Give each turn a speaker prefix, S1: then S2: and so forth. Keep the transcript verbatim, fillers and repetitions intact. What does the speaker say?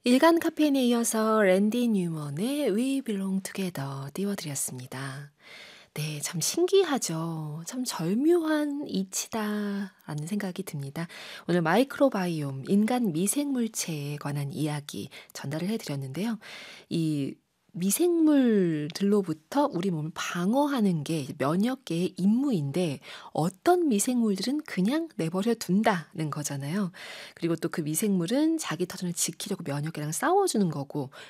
S1: 일간 카페인에 이어서 랜디 뉴먼의 We Belong Together 띄워드렸습니다. 네, 참 신기하죠. 참 절묘한 이치다라는 생각이 듭니다. 오늘 마이크로바이옴, 인간 미생물체에 관한 이야기 전달을 해드렸는데요. 이 미생물들로부터 우리 몸을 방어하는 게 면역계의 임무인데 어떤 미생물들은 그냥 내버려 둔다는 거잖아요. 그리고 또 그 미생물은 자기 터전을 지키려고 면역계랑 싸워주는 거고